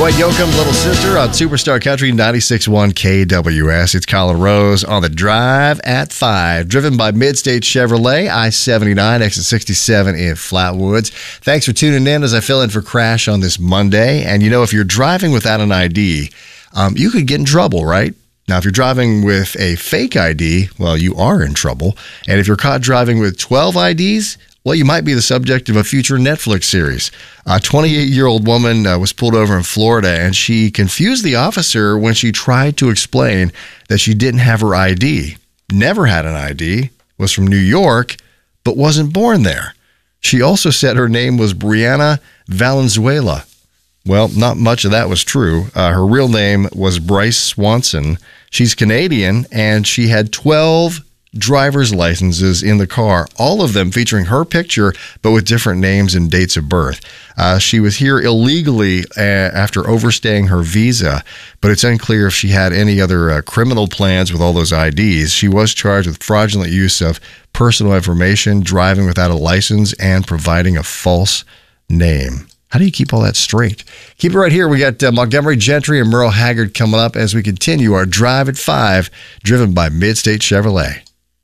Dwight Yoakam's Little Sister on Superstar Country 96.1 KWS. It's Colin Rose on the drive at 5. Driven by Midstate Chevrolet, I-79, exit 67 in Flatwoods. Thanks for tuning in as I fill in for Crash on this Monday. And you know, if you're driving without an ID, you could get in trouble, right? Now, if you're driving with a fake ID, well, you are in trouble. And if you're caught driving with 12 IDs, well, you might be the subject of a future Netflix series. A 28-year-old woman was pulled over in Florida, and she confused the officer when she tried to explain that she didn't have her ID. Never had an ID, was from New York, but wasn't born there. She also said her name was Brianna Valenzuela. Well, not much of that was true. Her real name was Bryce Swanson. She's Canadian, and she had 12 driver's licenses in the car, all of them featuring her picture, but with different names and dates of birth. She was here illegally after overstaying her visa, but it's unclear if she had any other criminal plans with all those IDs. She was charged with fraudulent use of personal information, driving without a license, and providing a false name. How do you keep all that straight? Keep it right here. We got Montgomery Gentry and Merle Haggard coming up as we continue our Drive at 5, driven by Midstate Chevrolet.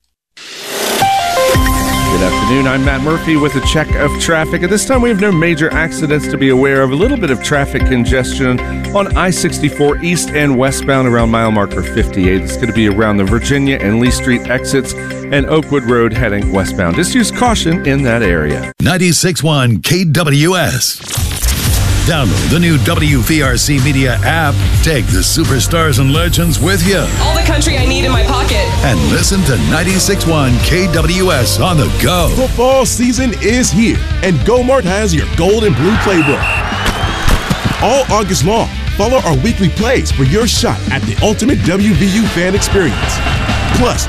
Good afternoon. I'm Matt Murphy with a check of traffic. At this time, we have no major accidents to be aware of. A little bit of traffic congestion on I-64 east and westbound around mile marker 58. It's going to be around the Virginia and Lee Street exits and Oakwood Road heading westbound. Just use caution in that area. 96.1 KWS. Download the new WVRC Media app. Take the superstars and legends with you. All the country I need in my pocket. And listen to 96.1 KWS on the go. Football season is here, and GoMart has your gold and blue playbook. All August long, follow our weekly plays for your shot at the ultimate WVU fan experience. Plus,